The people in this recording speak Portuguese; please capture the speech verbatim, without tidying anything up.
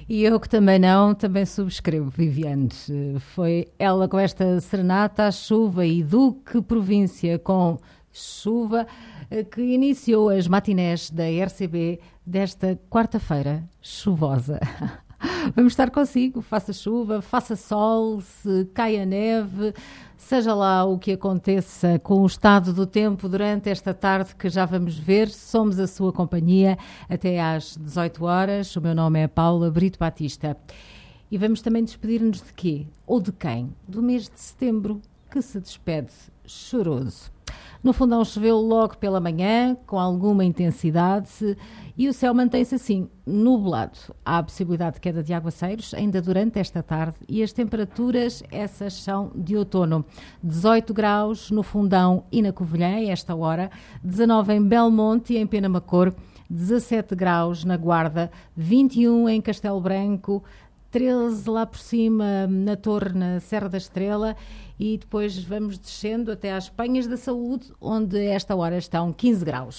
E eu que também não, também subscrevo, Viviane. Foi ela com esta serenata à chuva e Duque Província com chuva que iniciou as matinés da R C B desta quarta-feira chuvosa. Vamos estar consigo, faça chuva, faça sol, se caia neve, seja lá o que aconteça com o estado do tempo durante esta tarde que já vamos ver, somos a sua companhia até às dezoito horas. O meu nome é Paula Brito Batista e vamos também despedir-nos de quê? Ou de quem? Do mês de setembro, que se despede choroso. No fundão choveu logo pela manhã, com alguma intensidade, e o céu mantém-se assim, nublado. Há a possibilidade de queda de aguaceiros ainda durante esta tarde e as temperaturas, essas são de outono. dezoito graus no Fundão e na Covilhã, esta hora, dezanove em Belmonte e em Penamacor, dezassete graus na Guarda, vinte e um em Castelo Branco, treze lá por cima na Torre, na Serra da Estrela, e depois vamos descendo até às Penhas da Saúde, onde a esta hora estão quinze graus.